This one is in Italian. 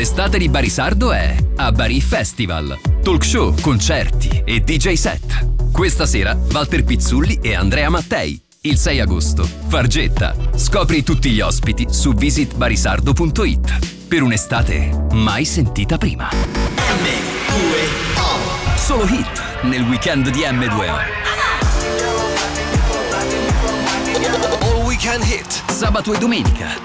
L'estate di Barisardo è a Bari Festival. Talk show, concerti e DJ set. Questa sera Walter Pizzulli e Andrea Mattei. Il 6 agosto, Fargetta. Scopri tutti gli ospiti su visitbarisardo.it. Per un'estate mai sentita prima. M2O. Solo hit nel weekend di M2O. All Weekend Hit. Sabato e domenica